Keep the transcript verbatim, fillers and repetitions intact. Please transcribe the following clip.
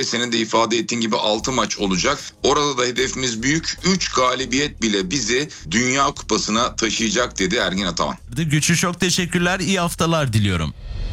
senin de ifade ettiğin gibi altı maç olacak. Orada da hedefimiz büyük. üç galibiyet bile bizi Dünya Kupası'na taşıyacak dedi Ergin Ataman. Güçlü, çok teşekkürler. İyi haftalar diliyorum.